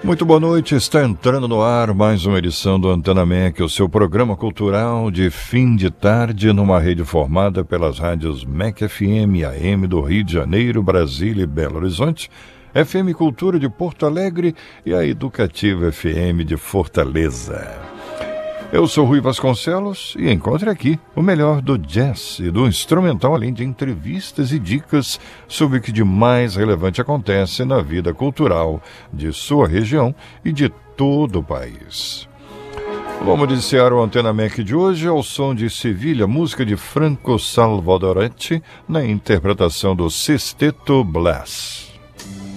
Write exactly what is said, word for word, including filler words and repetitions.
Muito boa noite, está entrando no ar mais uma edição do Antena Mec, o seu programa cultural de fim de tarde numa rede formada pelas rádios Mec F M, A M do Rio de Janeiro, Brasília e Belo Horizonte, F M Cultura de Porto Alegre e a Educativa F M de Fortaleza. Eu sou Rui Vasconcelos e encontre aqui o melhor do jazz e do instrumental, além de entrevistas e dicas sobre o que de mais relevante acontece na vida cultural de sua região e de todo o país. Vamos iniciar o Antena Mec de hoje ao som de Sevilha, música de Franco Salvadoretti, na interpretação do Sexteto Blas.